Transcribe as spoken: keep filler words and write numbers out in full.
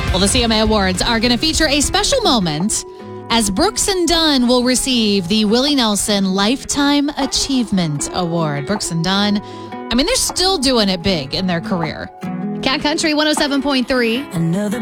Well, the C M A Awards are going to feature a special moment as Brooks and Dunn will receive the Willie Nelson Lifetime Achievement Award. Brooks and Dunn, I mean, they're still doing it big in their career. Cat Country one oh seven point three. Another